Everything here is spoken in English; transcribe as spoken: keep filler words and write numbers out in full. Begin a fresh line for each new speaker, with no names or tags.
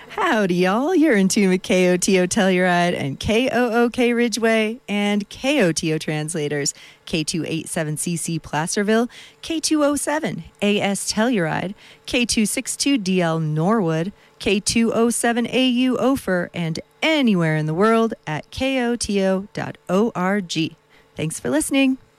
Howdy, y'all. You're in tune with K O T O Telluride and K O O K Ridgeway and K O T O translators. K two eighty-seven C C Placerville, K two oh seven A S Telluride, K two sixty-two D L Norwood, K two oh seven A U Ophir, and anywhere in the world at K O T O dot org. Thanks for listening.